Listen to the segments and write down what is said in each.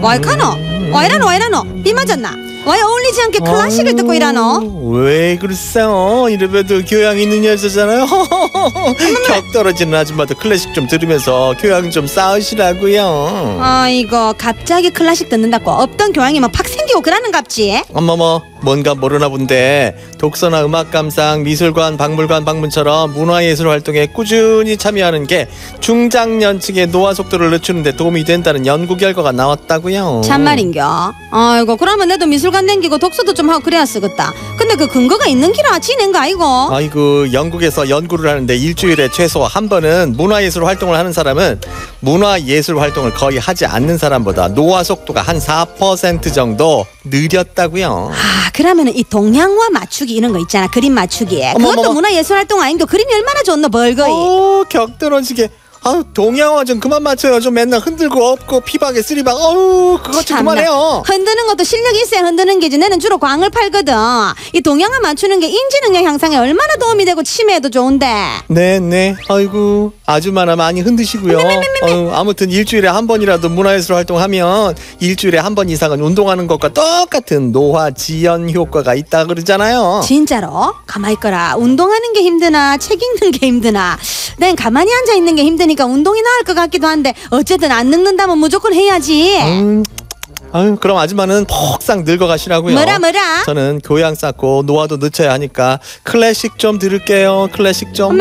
와이라노 비 맞았나? 왜 어울리지 않게 클래식을 듣고 이러노? 왜 그러세요? 이래봬도 교양 있는 여자잖아요. 격 떨어지는 아줌마도 클래식 좀 들으면서 교양 좀 쌓으시라고요. 아이고 갑자기 클래식 듣는다고 없던 교양이 막 팍 생기고 그러는갑지? 어머머, 뭔가 모르나 본데 독서나 음악 감상, 미술관, 박물관 방문처럼 문화예술 활동에 꾸준히 참여하는 게 중장년층의 노화 속도를 늦추는 데 도움이 된다는 연구 결과가 나왔다고요. 참말인겨. 아이고 그러면 내도 미술관 댕기고 독서도 좀 하고 그래야 쓰겠다. 근데 그 근거가 있는 기라 지낸 거 아이고? 아이고, 영국에서 연구를 하는데 일주일에 최소 한 번은 문화예술 활동을 하는 사람은 문화예술 활동을 거의 하지 않는 사람보다 노화 속도가 한 4% 정도 느렸다고요. 그러면은 이 동양화 맞추기 이런 거 있잖아. 그림 맞추기. 그것도 문화예술 활동 아닌가? 그림이 얼마나 좋노 벌거이. 격 떨어지게. 동양화 좀 그만 맞춰요. 좀 맨날 흔들고 엎고 피박에 쓰리박. 그것 좀 그만해요. 흔드는 것도 실력이 있어야 흔드는 게지. 내는 주로 광을 팔거든. 이 동양화 맞추는 게 인지능력 향상에 얼마나 도움이 되고 치매에도 좋은데. 네. 아이고, 아주마나 많이 흔드시고요. 아무튼 일주일에 한 번이라도 문화예술 활동하면 일주일에 한 번 이상은 운동하는 것과 똑같은 노화 지연 효과가 있다 그러잖아요. 진짜로? 가만히 있거라. 운동하는 게 힘드나 책 읽는 게 힘드나. 난 가만히 앉아있는 게 힘드니까 운동이 나을 것 같기도 한데 어쨌든 안 늙는다면 무조건 해야지. 그럼 아줌마는 폭삭 늙어가시라고요. 뭐라? 저는 교양 쌓고 노화도 늦춰야 하니까 클래식 좀 들을게요. 클래식 좀.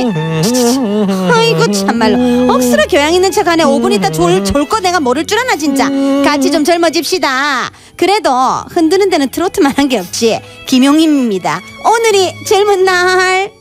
아이고 참말로 억수로 교양 있는 척하네. 5분 있다 졸 거 내가 모를 줄 아나 진짜. 같이 좀 젊어집시다. 그래도 흔드는 데는 트로트만 한 게 없지. 김용임입니다. 오늘이 젊은 날.